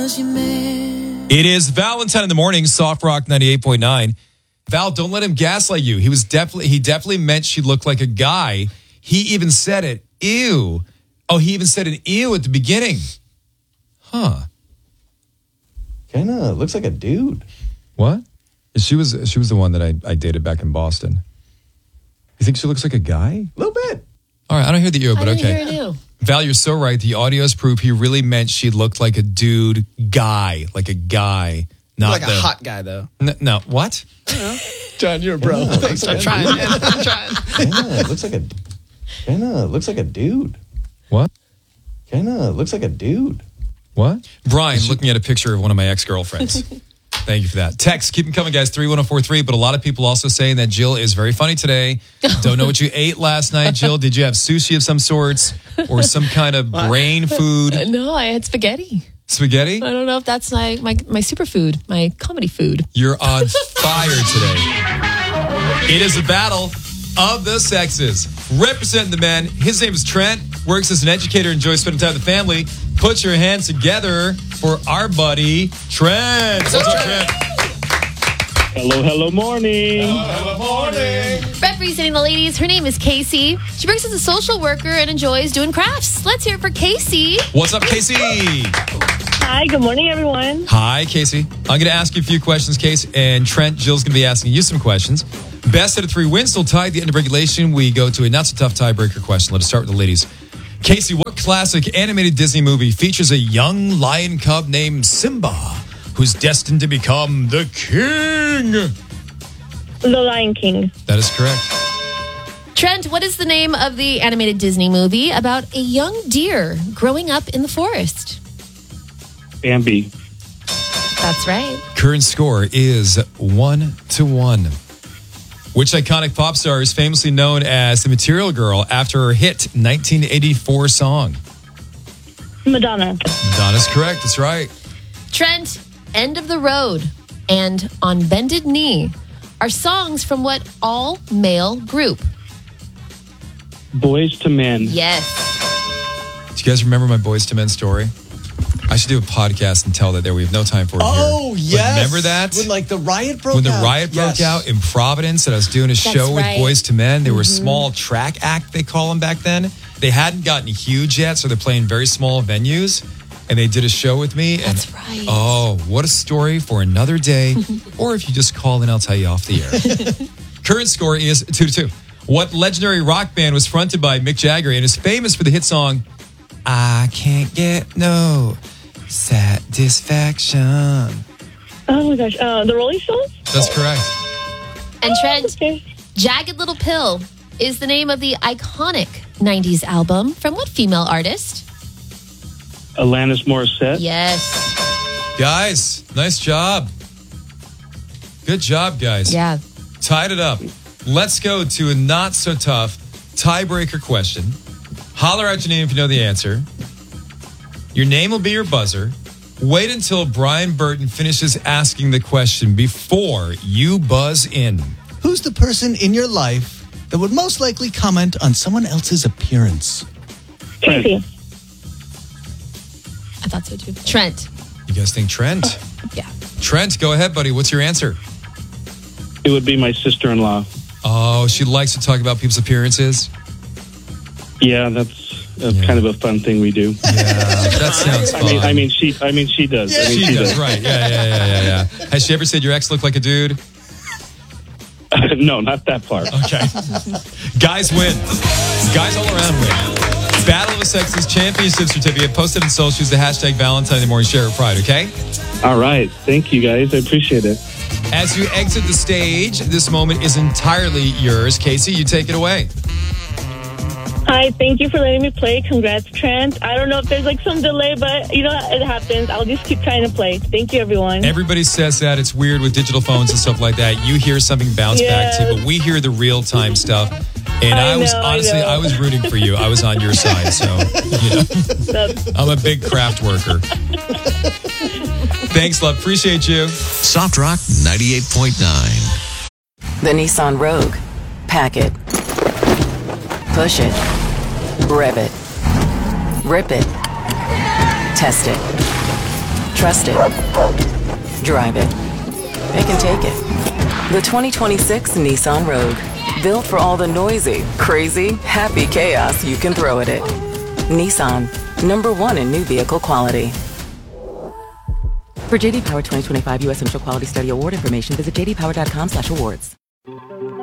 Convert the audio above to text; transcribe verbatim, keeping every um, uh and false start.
It is Valentine in the morning, Soft Rock ninety-eight point nine. Val, don't let him gaslight you. He was definitely, he definitely meant she looked like a guy. He even said it. Ew. Oh, he even said an ew at the beginning. Huh. Kind of looks like a dude. What? She was she was the one that I, I dated back in Boston. You think she looks like a guy? A little bit. All right, I don't hear the ew, but I didn't okay. hear an ew. Val, you're so right. The audio is proof. He really meant she looked like a dude guy, like a guy. Not like the, a hot guy, though. N- no, what? John, you're a bro. Yeah, Thanks, I'm trying, man. I'm trying. Kind of looks like a. Kind of looks like a dude. What? Kind of looks like a dude. What? Brian, looking at a picture of one of my ex-girlfriends. Thank you for that. Text, keep them coming, guys, three one zero four three. But a lot of people also saying that Jill is very funny today. Don't know what you ate last night, Jill. Did you have sushi of some sorts or some kind of brain food? No, I had spaghetti. Spaghetti? I don't know if that's my, my, my superfood, my comedy food. You're on fire today. It is a battle of the sexes. Representing the men, his name is Trent, works as an educator, enjoys spending time with the family. Put your hands together for our buddy, Trent. What's up, Trent? Hello, hello, morning. Hello, morning. Representing the ladies, her name is Casey. She works as a social worker and enjoys doing crafts. Let's hear it for Casey. What's up, Casey? Hi, good morning, everyone. Hi, Casey. I'm going to ask you a few questions, Casey, and Trent, Jill's going to be asking you some questions. Best out of three wins still tied. At the end of regulation, we go to a not-so-tough tiebreaker question. Let us start with the ladies. Casey, what classic animated Disney movie features a young lion cub named Simba, who's destined to become the king? The Lion King. That is correct. Trent, what is the name of the animated Disney movie about a young deer growing up in the forest? Bambi. That's right. Current score is one to one. Which iconic pop star is famously known as the Material Girl after her hit nineteen eighty-four song? Madonna. Madonna's correct. That's right. Trent, End of the Road and On Bended Knee are songs from what all-male group? Boys to Men. Yes. Do you guys remember my Boys to Men story? I should do a podcast and tell that there. We have no time for it Oh, here. yes. But remember that? When, like, the riot broke out? When the riot broke Yes. out in Providence and I was doing a show right. with Boys to Men. They were a small track act, they call them back then. They hadn't gotten huge yet, so they're playing very small venues. And they did a show with me. And, That's right. Oh, what a story for another day. Or if you just call in, I'll tell you off the air. Current score is two to two. What legendary rock band was fronted by Mick Jagger and is famous for the hit song, I Can't Get No Satisfaction? Oh my gosh, uh, the Rolling Stones? That's correct. And Trent, Okay. Jagged Little Pill is the name of the iconic nineties album from what female artist? Alanis Morissette. Yes. Guys, nice job. Good job, guys. Yeah. Tied it up. Let's go to a not so tough tiebreaker question. Holler out your name if you know the answer. Your name will be your buzzer. Wait until Brian Burton finishes asking the question before you buzz in. Who's the person in your life that would most likely comment on someone else's appearance? Casey. I thought so too. Trent. You guys think Trent? Yeah. Trent, go ahead, buddy. What's your answer? It would be my sister-in-law. Oh, she likes to talk about people's appearances. Yeah, that's a, Yeah. kind of a fun thing we do. Yeah, that sounds fun. I mean, I mean, she. I mean, she does. I mean, she does, right. Yeah, yeah, yeah, yeah, yeah. Has she ever said your ex looked like a dude? No, not that far. Okay. Guys win. Guys all around win. Battle of the Sexes Championship Certificate posted on socials, the hashtag Valentine in the Morning Share of Pride, okay? All right. Thank you, guys. I appreciate it. As you exit the stage, this moment is entirely yours. Casey, you take it away. Hi, thank you for letting me play. Congrats, Trent. I don't know if there's like some delay, but you know, it happens. I'll just keep trying to play. Thank you, everyone. Everybody says that. It's weird with digital phones and stuff like that. You hear something bounce back to you, but we hear the real-time stuff. And I, I was, know, I honestly, know. I, was rooting for you. I was on your side, so, you know. That's- I'm a big craft worker. Thanks, love. Appreciate you. Soft Rock ninety-eight point nine. The Nissan Rogue. Pack it. Push it. Rev it. Rip it. Test it. Trust it. Drive it. It can take it. The twenty twenty-six Nissan Rogue. Built for all the noisy, crazy, happy chaos you can throw at it. Nissan. Number one in new vehicle quality. For J D Power twenty twenty-five U S Initial Quality Study Award information, visit j d power dot com slash awards.